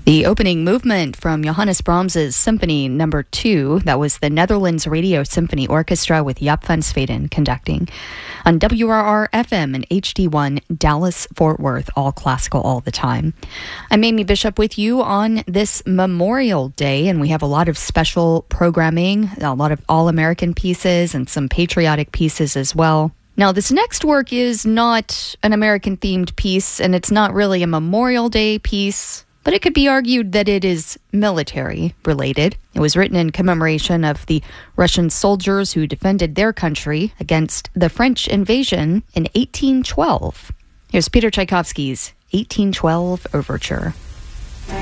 The opening movement from Johannes Brahms's Symphony No. 2, that was the Netherlands Radio Symphony Orchestra with Jaap van Zweden conducting. On WRR-FM and HD1, Dallas-Fort Worth, all classical all the time. I'm Amy Bishop with you on this Memorial Day, and we have a lot of special programming, a lot of all-American pieces and some patriotic pieces as well. Now, this next work is not an American-themed piece, and it's not really a Memorial Day piece, but it could be argued that it is military-related. It was written in commemoration of the Russian soldiers who defended their country against the French invasion in 1812. Here's Peter Tchaikovsky's 1812 Overture.